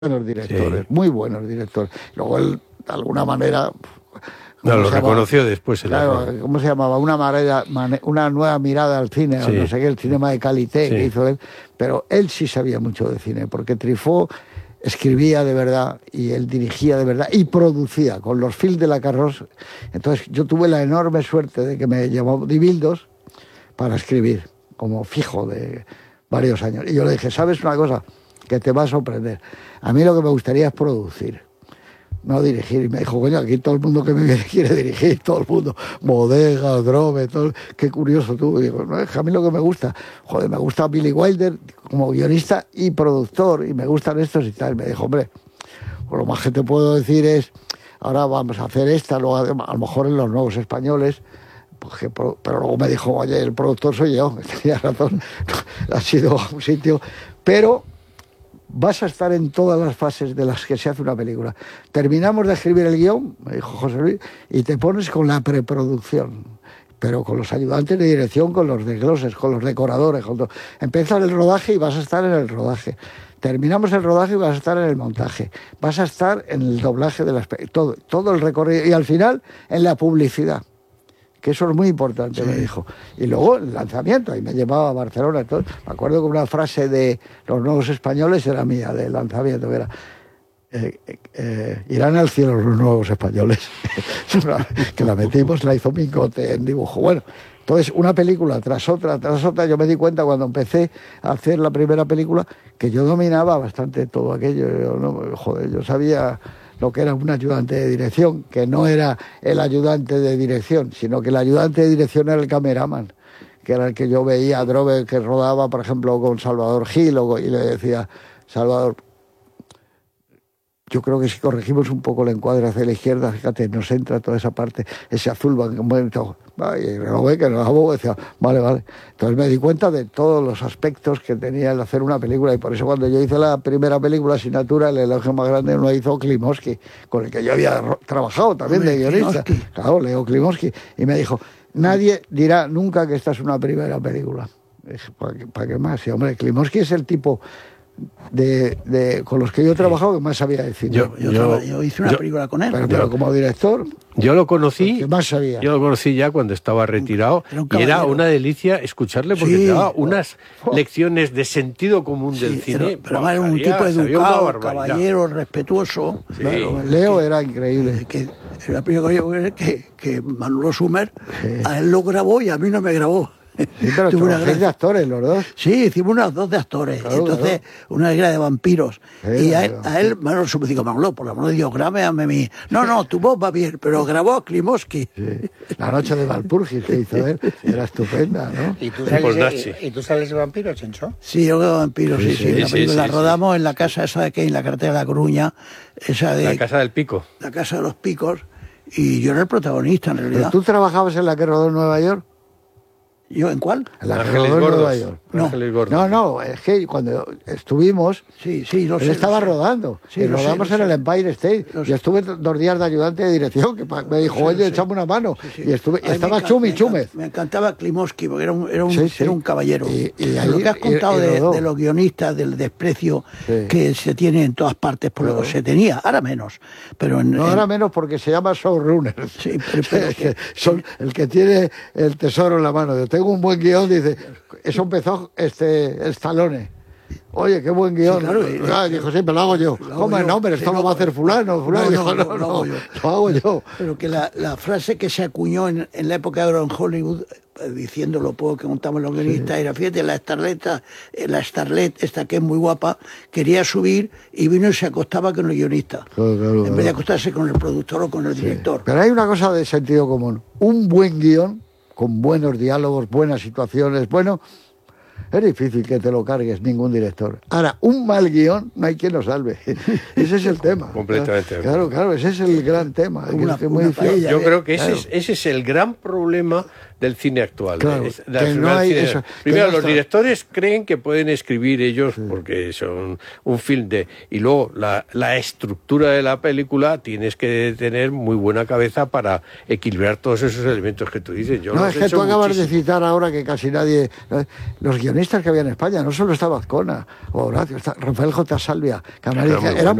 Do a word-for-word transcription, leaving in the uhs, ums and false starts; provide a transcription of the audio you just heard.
buenos directores, sí. muy buenos directores. Luego él, de alguna manera... No, lo reconoció después. El claro, error. ¿Cómo se llamaba? Una, manera, una nueva mirada al cine, sí. no sé qué, el cinema de calité sí. que hizo él. Pero él sí sabía mucho de cine, porque Truffaut escribía de verdad, y él dirigía de verdad, y producía con los fils de la Carrosse. Entonces yo tuve la enorme suerte de que me llamó Dibildos para escribir, como fijo de varios años. Y yo le dije, ¿sabes una cosa? Que te va a sorprender. A mí lo que me gustaría es producir, no dirigir. Y me dijo, coño, aquí todo el mundo que me quiere dirigir, todo el mundo, Bodegas, Drobe, todo, qué curioso tú. Y digo, no, es que a mí lo que me gusta, joder, me gusta Billy Wilder como guionista y productor, y me gustan estos y tal. Y me dijo, hombre, pues lo más que te puedo decir es, ahora vamos a hacer esta, luego a lo mejor en Los Nuevos Españoles, porque, pero luego me dijo, oye, el productor soy yo, tenía razón, ha sido a un sitio, pero... vas a estar en todas las fases de las que se hace una película. Terminamos de escribir el guión, me dijo José Luis, y te pones con la preproducción, pero con los ayudantes de dirección, con los desgloses, con los decoradores. Con todo. Empieza el rodaje y vas a estar en el rodaje. Terminamos el rodaje y vas a estar en el montaje. Vas a estar en el doblaje de las todo, todo el recorrido. Y al final, en la publicidad. Que eso es muy importante, sí. me dijo. Y luego el lanzamiento, ahí me llevaba a Barcelona. Entonces, me acuerdo que una frase de Los Nuevos Españoles era mía, del lanzamiento, que era, eh, eh, irán al cielo los nuevos españoles. Que la metimos, la hizo Mingote en dibujo. Bueno, entonces, una película tras otra, tras otra, yo me di cuenta cuando empecé a hacer la primera película, que yo dominaba bastante todo aquello. Yo, no, joder, yo sabía... lo que era un ayudante de dirección, que no era el ayudante de dirección, sino que el ayudante de dirección era el cameraman, que era el que yo veía a Drobe que rodaba, por ejemplo, con Salvador Gil, y le decía, Salvador, yo creo que si corregimos un poco el encuadre hacia la izquierda, fíjate, nos entra toda esa parte, ese azul, y Drobe que nos hago, decía, vale, vale. Entonces me di cuenta de todos los aspectos que tenía el hacer una película, y por eso cuando yo hice la primera película, Asignatura, el elogio más grande lo hizo Klimovsky, con el que yo había trabajado también de guionista. Claro, Leo Klimovsky. Y me dijo, nadie dirá nunca que esta es una primera película. ¿Para qué, para qué más? Sí, hombre, Klimovsky es el tipo... De, de, con los que yo he trabajado, que más sabía decir. Yo, yo, yo, yo hice una yo, película con él. Pero, pero como director, yo lo conocí. Que más sabía. Yo lo conocí ya cuando estaba retirado. Era y era una delicia escucharle porque sí, daba unas oh, lecciones de sentido común sí, del cine. Pero, pero además era un tipo educado, caballero, respetuoso. Sí. Claro, Leo era increíble. Que, la primera que, que Manolo Sumer, sí. a él lo grabó y a mí no me grabó. Sí, pero una gran... de actores los dos. Sí, hicimos unas dos de actores. Claro, entonces, claro. una era de vampiros. Sí, y a él, a él Manolo me dijo, Manolo, por la mano de Dios, grábame a mí. No, no, tu voz va bien, pero grabó a Klimovsky. Sí. La noche de Valpurgis que hizo él era estupenda, ¿no? ¿Y tú sales, de, ¿y, ¿y tú sales de vampiros, Chencho? Sí, yo de vampiros, sí, sí. sí, sí, la, sí, sí la sí, rodamos sí. en la casa esa de aquí, en la carretera de La Coruña. Esa de, la casa del Pico. La casa de los Picos. Y yo era el protagonista, en realidad. ¿Pero tú trabajabas en la que rodó en Nueva York? ¿Yo en cuál? En la Ángeles Gordos. No. Ángeles Gordos. no, no, es que cuando estuvimos, sí, sí, lo él sé, estaba lo rodando. Sí, y lo rodamos sé, en lo el sé. Empire State. Lo Yo sé. estuve dos días de ayudante de dirección, que me dijo, Sí, oye, sí. échame una mano. Sí, sí. Y estuve, y estaba me Chumi me Chúmez. Me encantaba Klimovsky, porque era un, era un, Sí, sí. era un caballero. Y, y ahí, lo que has contado y, y de, de los guionistas, del desprecio sí. que se tiene en todas partes, por lo Claro. que se tenía, ahora menos. Pero en, No, en, ahora menos porque se llama showrunner. Sí, pero, pero que son el que tiene el tesoro en la mano. Yo tengo un buen guión, dice, eso empezó este Stallone. Oye, qué buen guión. Sí, claro, y, ah, dijo, sí, pero lo hago yo. Lo hago Hombre, yo. no, pero Sí, esto no, lo va a hacer fulano, fulano. no, Dijo, no, no, lo no, hago yo. lo hago yo. Pero que la, la frase que se acuñó en, en la época de oro en Hollywood, eh, diciendo lo poco que contamos los guionistas, sí. era, fíjate, la Starlet, la Starlet, esta que es muy guapa, quería subir y vino y se acostaba con el guionista. Claro, claro, en claro. vez de acostarse con el productor o con el Sí. director. Pero hay una cosa de sentido común. Un buen guión, con buenos diálogos, buenas situaciones, bueno... Es difícil que te lo cargues ningún director. Ahora, un mal guión no hay quien lo salve. Ese es el tema. Completamente. Claro, claro, ese es el gran tema. Una, es muy una paella, Yo ¿eh? creo que ese, Claro. es, ese es el gran problema del cine actual. Claro, es, que no hay cine. Eso, Primero, no los está... directores creen que pueden escribir ellos sí. porque son un film de... Y luego, la, la estructura de la película tienes que tener muy buena cabeza para equilibrar todos esos elementos que tú dices. Yo no, los es que tú acabas muchísimo. de citar ahora que casi nadie... Los guionistas que había en España, no solo estaba Azcona o Horacio, está Rafael J. Salvia, que claro, eran